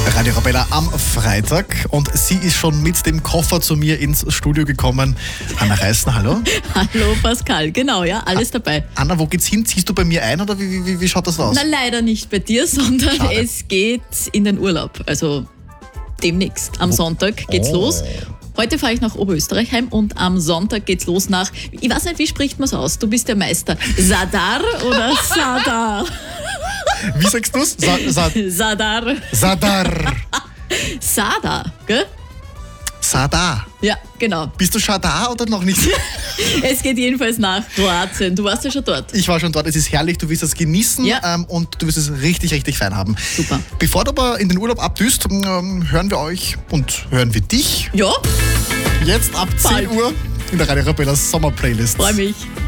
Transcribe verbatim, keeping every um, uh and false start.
Radio Arabella am Freitag und sie ist schon mit dem Koffer zu mir ins Studio gekommen. Anna Reißner, hallo. Hallo Pascal, genau, ja, alles dabei. Anna, wo geht's hin? Ziehst du bei mir ein oder wie, wie, wie schaut das aus? Na, leider nicht bei dir, sondern Schade. es geht in den Urlaub, also demnächst. Am Sonntag geht's Oh. los. Heute fahre ich nach Oberösterreich heim und am Sonntag geht's los nach, ich weiß nicht, wie spricht man es aus? Du bist der Meister. Sadar oder Sadar? Wie sagst du's? Sa Sa Sadar. Sadar. Sadar, gell? Sadar. Ja, genau. Bist du schon da oder noch nicht? Es geht jedenfalls nach Kroatien. Du warst ja schon dort. Ich war schon dort, es ist herrlich, du wirst es genießen Ja. ähm, und du wirst es richtig, richtig fein haben. Super. Bevor du aber in den Urlaub abdüst, ähm, hören wir euch und hören wir dich Ja, jetzt ab Bald. zehn Uhr in der Radio Arabella Sommer Playlist. freue mich.